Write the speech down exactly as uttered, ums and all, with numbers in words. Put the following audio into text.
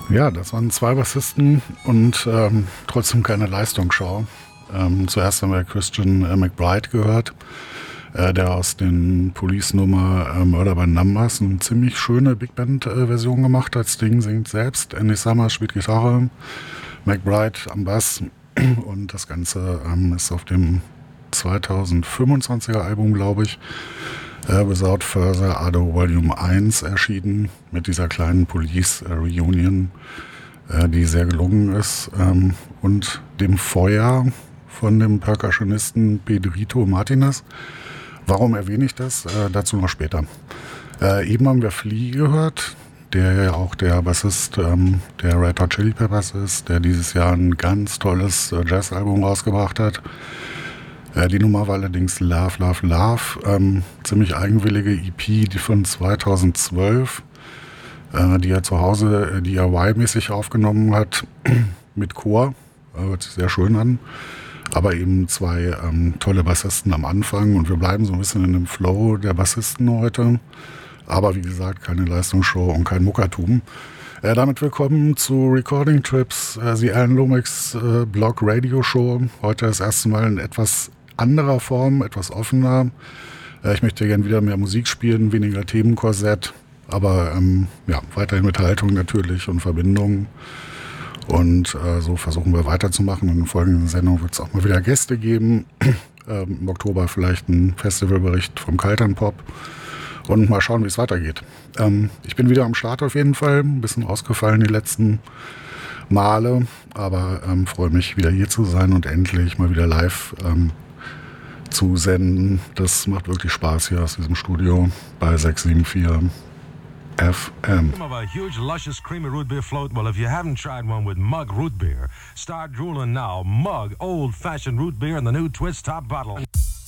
Ja, das waren zwei Bassisten und ähm, trotzdem keine Leistungsschau. Ähm, zuerst haben wir Christian äh, McBride gehört, äh, der aus den Police-Nummer äh, Murder by Numbers eine ziemlich schöne Big Band-Version gemacht hat. Sting singt selbst, Andy Summers spielt Gitarre, McBride am Bass und das Ganze ähm, ist auf dem zweitausendfünfundzwanziger Album, glaube ich, äh, Without Further Ado Volume eins erschienen mit dieser kleinen Police-Reunion, äh, die sehr gelungen ist, ähm, und dem Feuer von dem Percussionisten Pedrito Martinez. Warum erwähne ich das? Äh, dazu noch später. Äh, eben haben wir Flea gehört, der ja auch der Bassist ähm, der Red Hot Chili Peppers ist, der dieses Jahr ein ganz tolles äh, Jazzalbum rausgebracht hat. Äh, die Nummer war allerdings Love, Love, Love. Ähm, ziemlich eigenwillige E P, die von zweitausendzwölf, äh, die er zu Hause äh, D I Y-mäßig aufgenommen hat, mit Chor. Äh, hört sich sehr schön an. Aber eben zwei ähm, tolle Bassisten am Anfang und wir bleiben so ein bisschen in dem Flow der Bassisten heute. Aber wie gesagt, keine Leistungsshow und kein Muckertum. Äh, damit willkommen zu Recording Trips, äh, The Alan Lomax äh, Blog Radio Show. Heute das erste Mal in etwas anderer Form, etwas offener. Äh, ich möchte gerne wieder mehr Musik spielen, weniger Themenkorsett, aber ähm, ja, weiterhin mit Haltung natürlich und Verbindung. Und äh, so versuchen wir weiterzumachen. Und in der folgenden Sendung wird es auch mal wieder Gäste geben. ähm, Im Oktober vielleicht ein Festivalbericht vom Kaltern-Pop. Und mal schauen, wie es weitergeht. Ähm, ich bin wieder am Start auf jeden Fall. Ein bisschen ausgefallen die letzten Male. Aber ähm, freue mich, wieder hier zu sein und endlich mal wieder live ähm, zu senden. Das macht wirklich Spaß hier aus diesem Studio bei sechs sieben vier F M. Of a huge, luscious, creamy root beer float. Well, if you haven't tried one with Mug Root Beer, start drooling now. Mug, old-fashioned root beer in the new twist top bottle.